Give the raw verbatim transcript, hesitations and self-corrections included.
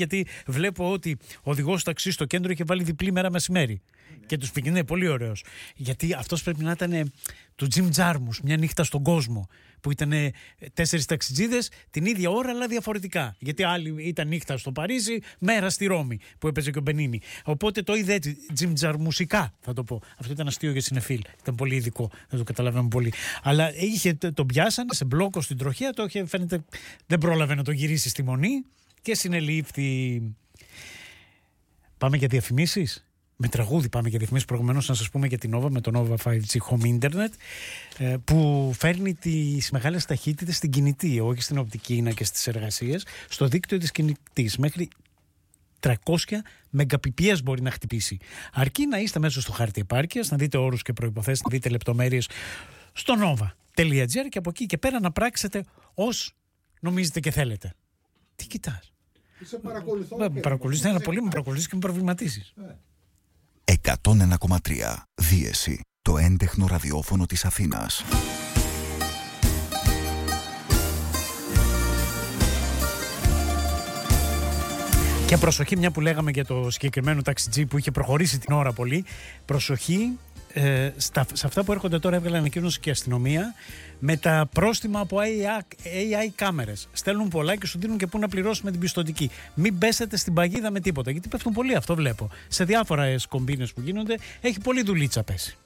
γιατί βλέπω ότι ο οδηγός ταξί στο κέντρο είχε βάλει διπλή μέρα μεσημέρι. Ναι. Και τους πήγε, είναι πολύ ωραίος. Γιατί αυτός πρέπει να ήταν του Jim Jarmusch, μια νύχτα στον κόσμο. Που ήταν τέσσερις ταξιτζίδες την ίδια ώρα, αλλά διαφορετικά. Γιατί άλλη ήταν νύχτα στο Παρίσι, μέρα στη Ρώμη, που έπαιζε και ο Μπενίνι. Οπότε το είδε έτσι, Jim Jarmuschικά, θα το πω. Αυτό ήταν αστείο για συνεφίλ. Ήταν πολύ ειδικό, δεν το καταλαβαίνω πολύ. Αλλά είχε, τον πιάσανε σε μπλόκο στην τροχέα, το είχε, φαίνεται, δεν πρόλαβε να το γυρίσει στη μονή και συνελήφθη. Πάμε για διαφημίσεις. Με τραγούδι πάμε για διαφημίσεις, προηγουμένως να σας πούμε για την Nova με το Nova φάιβ τζι Home Internet, που φέρνει τις μεγάλες ταχύτητες στην κινητή, όχι στην οπτική ίνα και στις εργασίες, στο δίκτυο της κινητής. Μέχρι τριακόσια μεγαπιπιές μπορεί να χτυπήσει. Αρκεί να είστε μέσα στο χάρτη επάρκειας, να δείτε όρους και προϋποθέσεις, να δείτε λεπτομέρειες στο nova τελεία τζι άρ και από εκεί και πέρα να πράξετε ως νομίζετε και θέλετε. Τι κοιτάς? Σε παρακολουθώ. Με παρακολουθείς, ένα πολύ με παρακολουθείς και με προβληματίσεις. εκατόν ένα κόμμα τρία Δίεση, το έντεχνο ραδιόφωνο της Αθήνας. Και προσοχή, μια που λέγαμε για το συγκεκριμένο ταξιτζί που είχε προχωρήσει την ώρα πολύ, προσοχή ε, στα, σε αυτά που έρχονται τώρα. Έβγαλε ανακοίνωση και η αστυνομία με τα πρόστιμα από έι άι κάμερες. Στέλνουν πολλά και σου δίνουν και πού να πληρώσει με την πιστωτική. Μην πέσετε στην παγίδα με τίποτα, γιατί πέφτουν πολύ, αυτό βλέπω. Σε διάφορα κομπίνες που γίνονται έχει πολύ δουλίτσα πέσει.